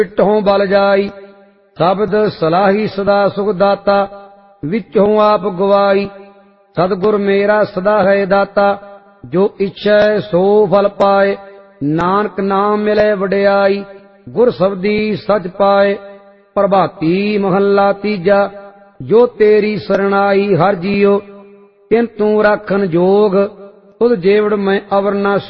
ਪਿੱਠੋਂ ਬਲ ਜਾਈ। ਸ਼ਬਦ ਸਲਾਹੀ ਸਦਾ ਸੁਖ ਦਾਤਾ, ਵਿਚੋਂ ਆਪ ਗਵਾਈ। ਸਤਿਗੁਰ ਮੇਰਾ ਸਦਾ ਹੈ ਦਾਤਾ, ਜੋ ਇੱਛੈ ਸੋ ਫਲ ਪਾਏ। ਨਾਨਕ ਨਾਮ ਮਿਲੇ ਵਡਿਆਈ, ਗੁਰ ਸਬਦੀ ਸਚ ਪਾਏ। ਪ੍ਰਭਾਤੀ ਮਹੱਲਾ ਤੀਜਾ। ਜੋ ਤੇਰੀ ਸਰਣਾਈ ਹਰਿ ਜੀਉ, ਤਿਨ ਤੂੰ ਰਾਖਨ ਜੋਗ। ਤੁਧ ਜੇਵੜ ਮੈਂ ਅਵਰ ਨਾ